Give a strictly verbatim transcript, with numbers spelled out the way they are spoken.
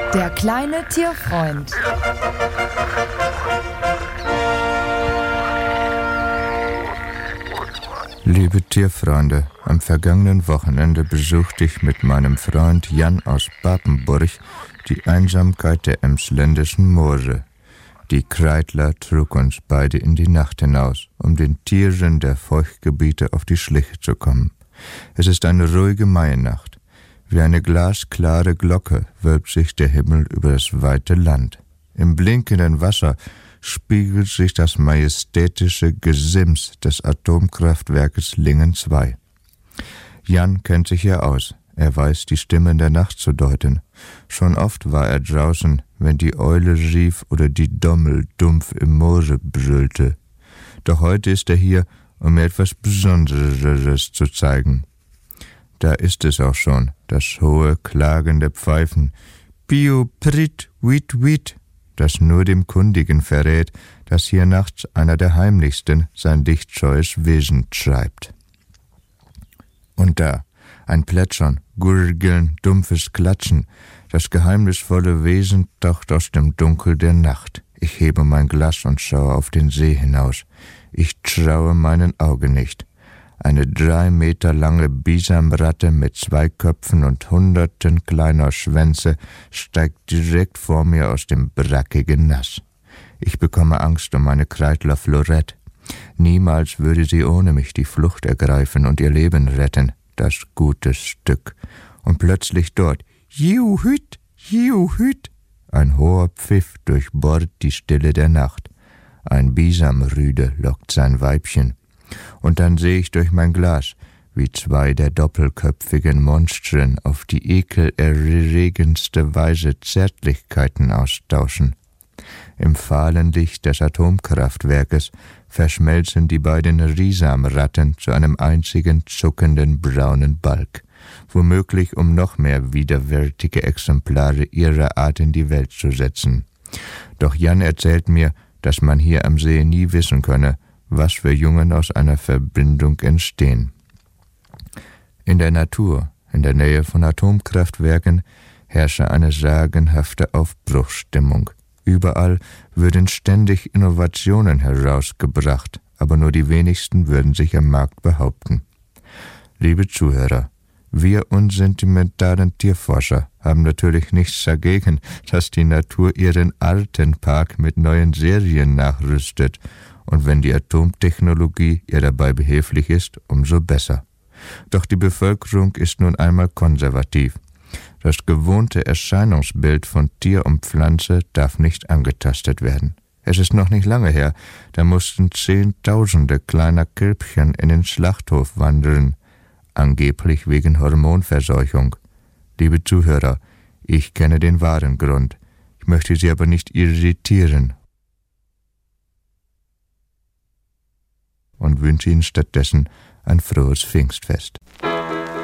Der kleine Tierfreund. Liebe Tierfreunde, am vergangenen Wochenende besuchte ich mit meinem Freund Jan aus Papenburg die Einsamkeit der emsländischen Moore. Die Kreidler trug uns beide in die Nacht hinaus, um den Tieren der Feuchtgebiete auf die Schliche zu kommen. Es ist eine ruhige Mainacht. Wie eine glasklare Glocke wölbt sich der Himmel über das weite Land. Im blinkenden Wasser spiegelt sich das majestätische Gesims des Atomkraftwerkes Lingen zwei. Jan kennt sich hier aus. Er weiß, die Stimmen der Nacht zu deuten. Schon oft war er draußen, wenn die Eule rief oder die Dommel dumpf im Moore brüllte. Doch heute ist er hier, um mir etwas Besonderes zu zeigen. Da ist es auch schon, das hohe, klagende Pfeifen. Piu, prit, wit, wit, das nur dem Kundigen verrät, dass hier nachts einer der heimlichsten sein lichtscheues Wesen treibt. Und da, ein Plätschern, Gurgeln, dumpfes Klatschen, das geheimnisvolle Wesen taucht aus dem Dunkel der Nacht. Ich hebe mein Glas und schaue auf den See hinaus. Ich traue meinen Augen nicht. Eine drei Meter lange Bisamratte mit zwei Köpfen und hunderten kleiner Schwänze steigt direkt vor mir aus dem brackigen Nass. Ich bekomme Angst um meine Kreidler Florette. Niemals würde sie ohne mich die Flucht ergreifen und ihr Leben retten, das gute Stück. Und plötzlich dort, Jiuhüt, Jiuhüt, ein hoher Pfiff durchbohrt die Stille der Nacht. Ein Bisamrüde lockt sein Weibchen. Und dann sehe ich durch mein Glas, wie zwei der doppelköpfigen Monstren auf die ekelerregendste Weise Zärtlichkeiten austauschen. Im fahlen Licht des Atomkraftwerkes verschmelzen die beiden Risamratten zu einem einzigen zuckenden braunen Balg, womöglich um noch mehr widerwärtige Exemplare ihrer Art in die Welt zu setzen. Doch Jan erzählt mir, dass man hier am See nie wissen könne, was für Jungen aus einer Verbindung entstehen. In der Natur, in der Nähe von Atomkraftwerken, herrsche eine sagenhafte Aufbruchsstimmung. Überall würden ständig Innovationen herausgebracht, aber nur die wenigsten würden sich am Markt behaupten. Liebe Zuhörer, wir unsentimentalen Tierforscher haben natürlich nichts dagegen, dass die Natur ihren Artenpark mit neuen Serien nachrüstet. Und wenn die Atomtechnologie ihr dabei behilflich ist, umso besser. Doch die Bevölkerung ist nun einmal konservativ. Das gewohnte Erscheinungsbild von Tier und Pflanze darf nicht angetastet werden. Es ist noch nicht lange her, da mussten Zehntausende kleiner Kälbchen in den Schlachthof wandern, angeblich wegen Hormonverseuchung. Liebe Zuhörer, ich kenne den wahren Grund. Ich möchte Sie aber nicht irritieren und wünsche Ihnen stattdessen ein frohes Pfingstfest.